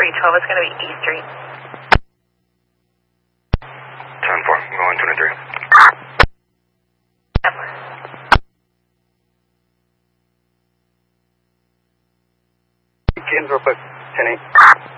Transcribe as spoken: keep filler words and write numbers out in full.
three twelve, it's going to be E Street. ten four, I'm going twenty-three. Kids real quick, ten eight.